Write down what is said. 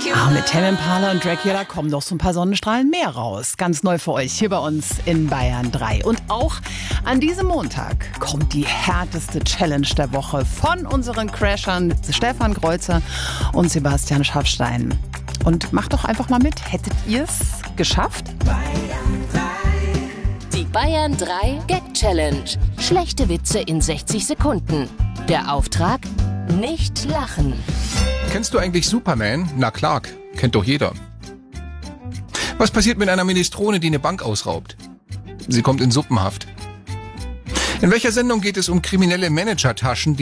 Mit Tame Impala und Dracula kommen doch so ein paar Sonnenstrahlen mehr raus. Ganz neu für euch hier bei uns in Bayern 3. Und auch an diesem Montag kommt die härteste Challenge der Woche von unseren Crashern Stefan Kreuzer und Sebastian Schaffstein. Und macht doch einfach mal mit. Hättet ihr es geschafft? Die Bayern 3 Gag Challenge. Schlechte Witze in 60 Sekunden. Der Auftrag: nicht lachen. Kennst du eigentlich Superman? Na Clark, kennt doch jeder. Was passiert mit einer Minestrone, die eine Bank ausraubt? Sie kommt in Suppenhaft. In welcher Sendung geht es um kriminelle Managertaschen,